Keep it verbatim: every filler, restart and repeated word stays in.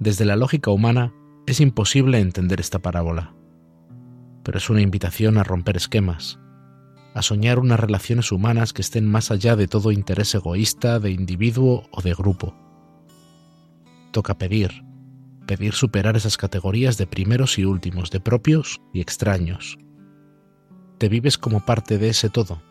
Desde la lógica humana es imposible entender esta parábola, pero es una invitación a romper esquemas, a soñar unas relaciones humanas que estén más allá de todo interés egoísta de individuo o de grupo. Toca pedir, pedir superar esas categorías de primeros y últimos, de propios y extraños. Te vives como parte de ese todo,